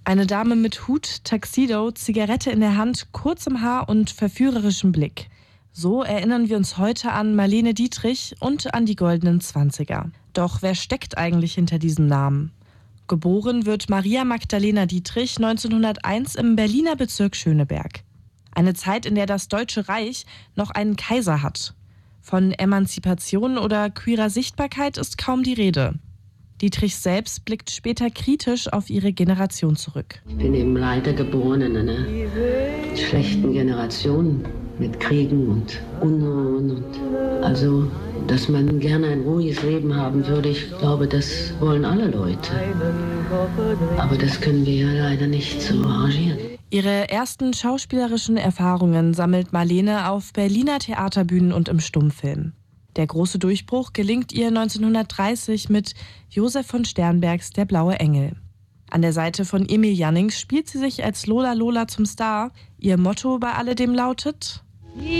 Eine Dame mit Hut, Tuxedo, Zigarette in der Hand, kurzem Haar und verführerischem Blick. So erinnern wir uns heute an Marlene Dietrich und an die goldenen 20er. Doch wer steckt eigentlich hinter diesem Namen? Geboren wird Maria Magdalena Dietrich 1901 im Berliner Bezirk Schöneberg. Eine Zeit, in der das Deutsche Reich noch einen Kaiser hat. Von Emanzipation oder queerer Sichtbarkeit ist kaum die Rede. Dietrich selbst blickt später kritisch auf ihre Generation zurück. Ich bin eben leider geboren in einer schlechten Generation mit Kriegen und Unruhen. Und also, dass man gerne ein ruhiges Leben haben würde, ich glaube, das wollen alle Leute. Aber das können wir ja leider nicht so arrangieren. Ihre ersten schauspielerischen Erfahrungen sammelt Marlene auf Berliner Theaterbühnen und im Stummfilm. Der große Durchbruch gelingt ihr 1930 mit Josef von Sternbergs Der blaue Engel. An der Seite von Emil Jannings spielt sie sich als Lola Lola zum Star. Ihr Motto bei alledem lautet: